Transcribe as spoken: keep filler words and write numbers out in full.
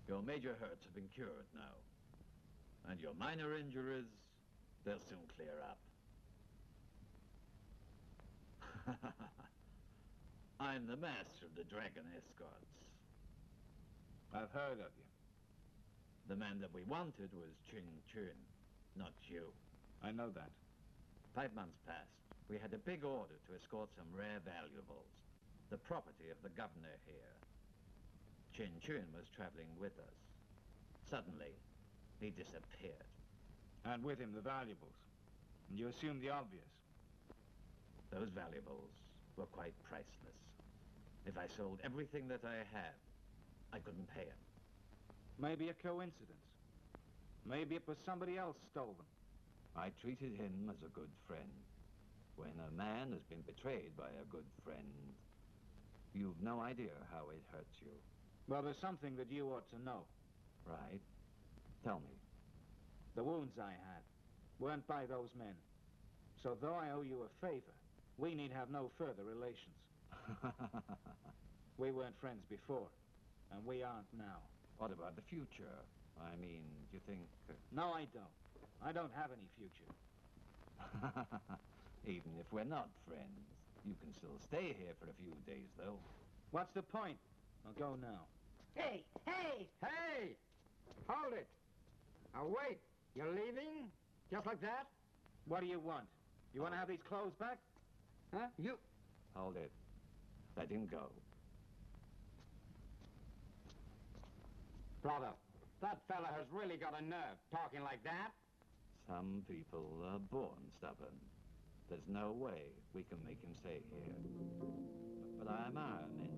Your major hurts have been cured now. And your minor injuries, they'll soon clear up. I'm the master of the Dragon Escorts. I've heard of you. The man that we wanted was Ching Chun, not you. I know that. Five months passed. We had a big order to escort some rare valuables, the property of the governor here. Chin Chun was traveling with us. Suddenly, he disappeared. And with him the valuables. And you assumed the obvious. Those valuables were quite priceless. If I sold everything that I had, I couldn't pay him. Maybe a coincidence. Maybe it was somebody else stole them. I treated him as a good friend. When a man has been betrayed by a good friend, you've no idea how it hurts you. Well, there's something that you ought to know. Right. Tell me. The wounds I had weren't by those men. So though I owe you a favor, we need have no further relations. We weren't friends before, and we aren't now. What about the future? I mean, do you think... Uh... No, I don't. I don't have any future. Even if we're not friends, you can still stay here for a few days, though. What's the point? I'll go now. Hey, hey! Hey! Hold it! Now wait, you're leaving? Just like that? What do you want? You want to have these clothes back? Huh? You... Hold it. Let him go. Brother, that fella has really got a nerve, talking like that. Some people are born stubborn. There's no way we can make him stay here. But I'm Iron Man.